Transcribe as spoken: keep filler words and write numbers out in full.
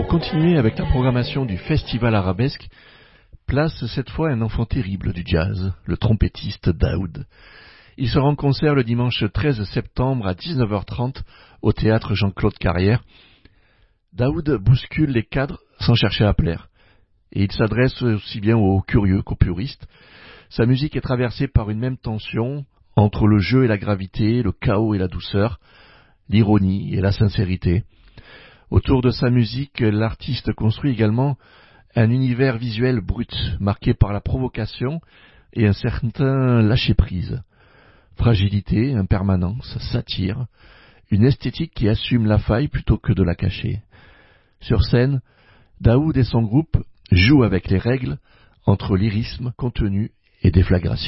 continuer avec la programmation du Festival Arabesque, place cette fois un enfant terrible du jazz, le trompettiste Daoud. Il sera en concert le dimanche treize septembre à dix-neuf heures trente au théâtre Jean-Claude Carrière. Daoud bouscule les cadres sans chercher à plaire, et il s'adresse aussi bien aux curieux qu'aux puristes. Sa musique est traversée par une même tension entre le jeu et la gravité, le chaos et la douceur, l'ironie et la sincérité. Autour de sa musique, l'artiste construit également un univers visuel brut, marqué par la provocation et un certain lâcher-prise. Fragilité, impermanence, satire, une esthétique qui assume la faille plutôt que de la cacher. Sur scène, Daoud et son groupe jouent avec les règles entre lyrisme, contenu et déflagration.